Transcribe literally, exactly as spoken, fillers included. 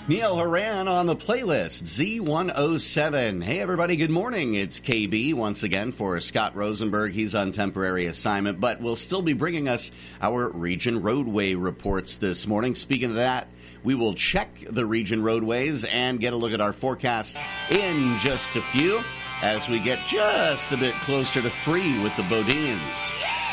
Neil Horan on the playlist, Z one oh seven. Hey, everybody, good morning. It's K B once again for Scott Rosenberg. He's on temporary assignment, but we'll still be bringing us our region roadway reports this morning. Speaking of that, we will check the region roadways and get a look at our forecast in just a few as we get just a bit closer to free with the Bodines.